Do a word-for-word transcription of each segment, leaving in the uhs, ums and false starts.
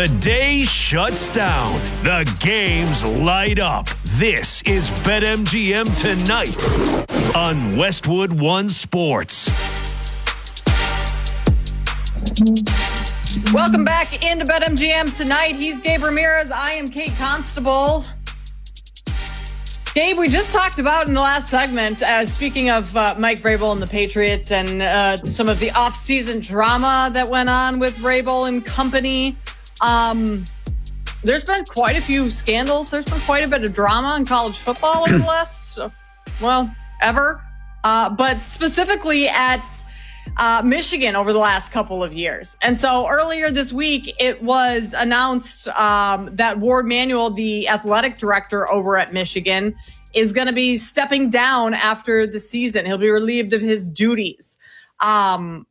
The day shuts down. The games light up. This is BetMGM Tonight on Westwood One Sports. Welcome back into BetMGM Tonight. He's Gabe Ramirez. I am Kate Constable. Gabe, we just talked about in the last segment, uh, speaking of uh, Mike Vrabel and the Patriots and uh, some of the off-season drama that went on with Vrabel and company. Um, there's been quite a few scandals. There's been quite a bit of drama in college football over the last, uh, well, ever. Uh, but specifically at uh, Michigan over the last couple of years. And so earlier this week, it was announced um, that Ward Manuel, the athletic director over at Michigan, is going to be stepping down after the season. He'll be relieved of his duties. Um,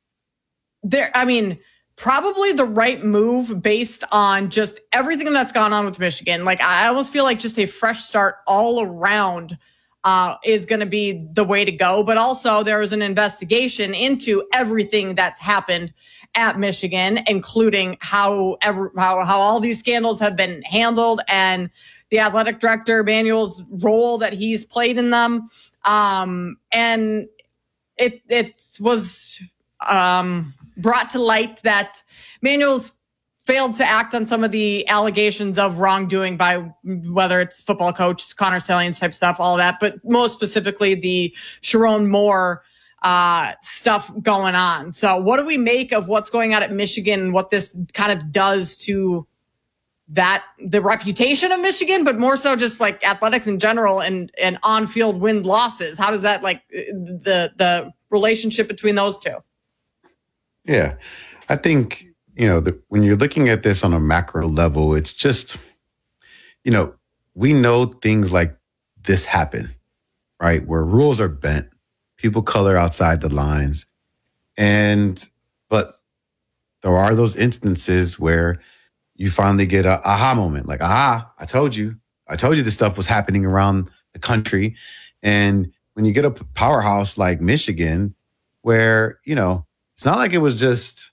there, I mean... Probably the right move based on just everything that's gone on with Michigan. Like, I almost feel like just a fresh start all around uh, is going to be the way to go. But also there was an investigation into everything that's happened at Michigan, including how, ever, how, how all these scandals have been handled and the athletic director, Manuel's role that he's played in them. Um, and it, it was, um, brought to light that Manuel's failed to act on some of the allegations of wrongdoing by whether it's football coach, Connor Stalions type stuff, all of that, but most specifically the Sharon Moore uh, stuff going on. So what do we make of what's going on at Michigan and what this kind of does to that, the reputation of Michigan, but more so just like athletics in general and, and on-field win losses? How does that, like, the the relationship between those two? Yeah, I think, you know, the, when you're looking at this on a macro level, it's just, you know, we know things like this happen, right? Where rules are bent, people color outside the lines. And, but there are those instances where you finally get a aha moment, like, aha, I told you, I told you this stuff was happening around the country. And when you get a powerhouse like Michigan, where, you know, it's not like it was just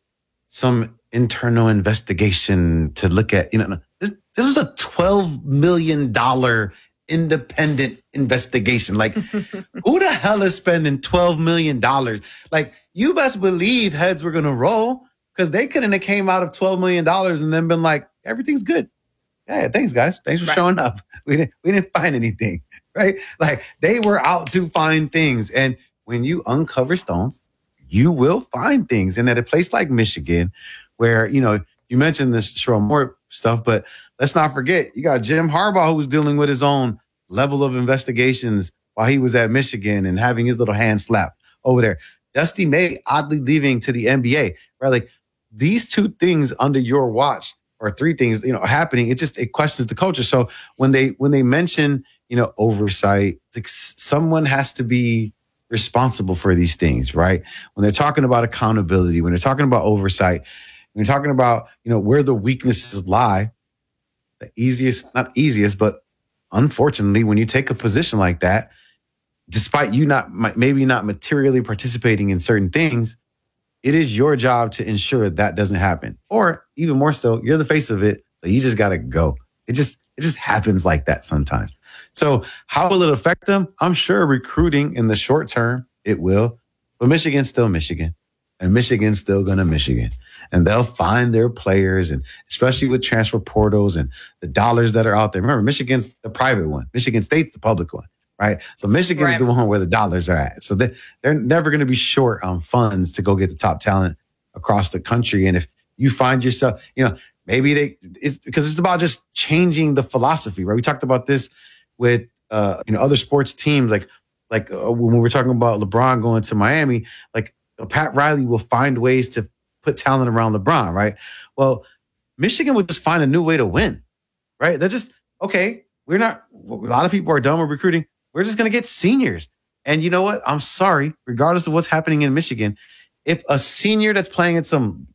some internal investigation to look at, you know, this, this was a twelve million dollars independent investigation. Like, who the hell is spending twelve million dollars? Like, you best believe heads were going to roll because they couldn't have came out of twelve million dollars and then been like, everything's good. Yeah, thanks, guys. Thanks for right. showing up. We didn't, we didn't find anything, right? Like, they were out to find things. And when you uncover stones, you will find things. And at a place like Michigan, where, you know, you mentioned this Sharon Moore stuff, but let's not forget, you got Jim Harbaugh, who was dealing with his own level of investigations while he was at Michigan and having his little hand slapped over there. Dusty May oddly leaving to the N B A, right? Like, these two things under your watch, or three things, you know, happening, it just, it questions the culture. So when they, when they mention, you know, oversight, like, someone has to be responsible for these things, right? When they're talking about accountability, when they're talking about oversight, when they're talking about, you know, where the weaknesses lie, the easiest, not easiest, but unfortunately, when you take a position like that, despite you not, maybe not materially participating in certain things, it is your job to ensure that doesn't happen. Or even more so, you're the face of it, so you just got to go. It just, it just happens like that sometimes. So how will it affect them? I'm sure recruiting in the short term, it will. But Michigan's still Michigan. And Michigan's still going to Michigan. And they'll find their players, and especially with transfer portals and the dollars that are out there. Remember, Michigan's the private one. Michigan State's the public one, right? So Michigan's right. the one where the dollars are at. So they, they're never going to be short on funds to go get the top talent across the country. And if you find yourself, you know, maybe they, it's because it's about just changing the philosophy, right? We talked about this with, uh, you know, other sports teams, like, like uh, when we were talking about LeBron going to Miami, like uh, Pat Riley will find ways to put talent around LeBron, right? Well, Michigan would just find a new way to win, right? They're just, okay, we're not, a lot of people are done with recruiting. We're just going to get seniors. And you know what? I'm sorry, regardless of what's happening in Michigan, if a senior that's playing at some